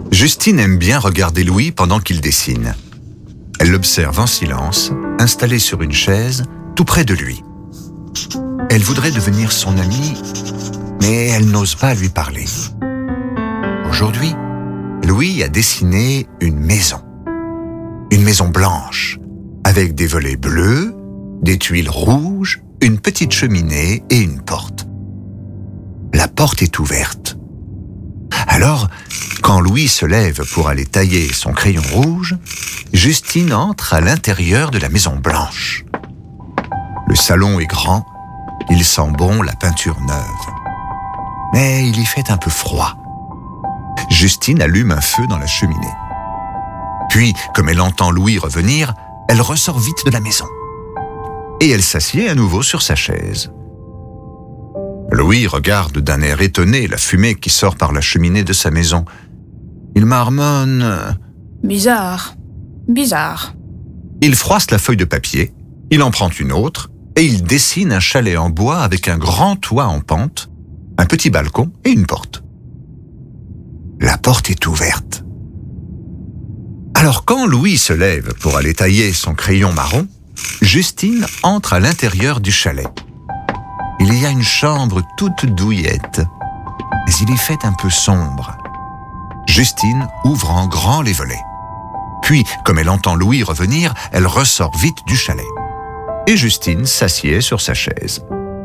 Justine aime bien regarder Louis pendant qu'il dessine. Elle l'observe en silence, installé sur une chaise, tout près de lui. Elle voudrait devenir son amie, mais elle n'ose pas lui parler. Aujourd'hui, Louis a dessiné une maison. Une maison blanche, avec des volets bleus, des tuiles rouges, une petite cheminée et une porte. La porte est ouverte. Alors, quand Louis se lève pour aller tailler son crayon rouge, Justine entre à l'intérieur de la maison blanche. Le salon est grand, il sent bon la peinture neuve. Mais il y fait un peu froid. Justine allume un feu dans la cheminée. Puis, comme elle entend Louis revenir, elle ressort vite de la maison. Et elle s'assied à nouveau sur sa chaise. Louis regarde d'un air étonné la fumée qui sort par la cheminée de sa maison. Il marmonne « Bizarre, bizarre ». Il froisse la feuille de papier, il en prend une autre et il dessine un chalet en bois avec un grand toit en pente, un petit balcon et une porte. La porte est ouverte. Alors quand Louis se lève pour aller tailler son crayon marron, Justine entre à l'intérieur du chalet. Il y a une chambre toute douillette, mais il y fait un peu sombre. Justine ouvre en grand les volets. Puis, comme elle entend Louis revenir, elle ressort vite du chalet. Et Justine s'assied sur sa chaise.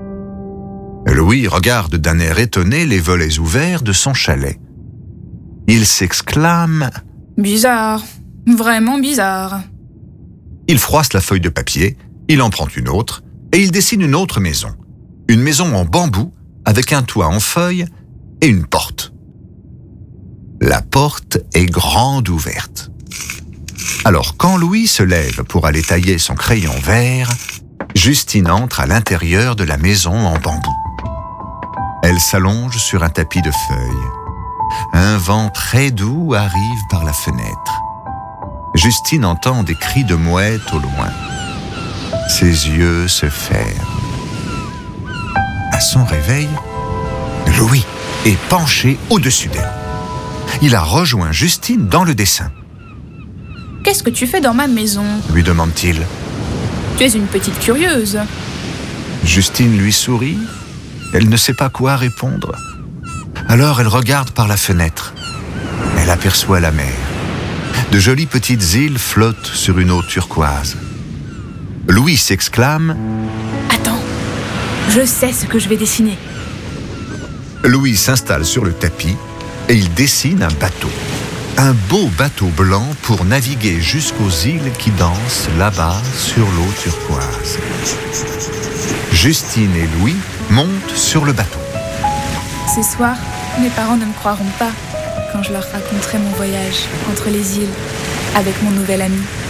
Louis regarde d'un air étonné les volets ouverts de son chalet. Il s'exclame « Bizarre, vraiment bizarre ». Il froisse la feuille de papier, il en prend une autre et il dessine une autre maison. Une maison en bambou avec un toit en feuilles et une porte. La porte est grande ouverte. Alors quand Louis se lève pour aller tailler son crayon vert, Justine entre à l'intérieur de la maison en bambou. Elle s'allonge sur un tapis de feuilles. Un vent très doux arrive par la fenêtre. Justine entend des cris de mouettes au loin. Ses yeux se ferment. À son réveil, Louis est penché au-dessus d'elle. Il a rejoint Justine dans le dessin. « Qu'est-ce que tu fais dans ma maison ?» lui demande-t-il. « Tu es une petite curieuse. » Justine lui sourit. Elle ne sait pas quoi répondre. Alors elle regarde par la fenêtre. Elle aperçoit la mer. De jolies petites îles flottent sur une eau turquoise. Louis s'exclame « Attends, je sais ce que je vais dessiner. » Louis s'installe sur le tapis et il dessine un bateau. Un beau bateau blanc pour naviguer jusqu'aux îles qui dansent là-bas sur l'eau turquoise. Justine et Louis montent sur le bateau. Ce soir, mes parents ne me croiront pas quand je leur raconterai mon voyage entre les îles avec mon nouvel ami.